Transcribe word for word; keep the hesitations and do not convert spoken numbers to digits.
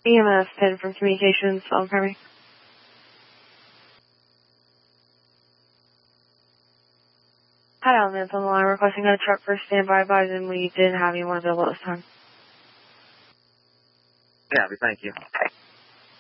E M S ten from Communications, Elm Primary. Hi, Elements on the line requesting a truck for standby, but then we did have you one available this time. Yeah, thank you.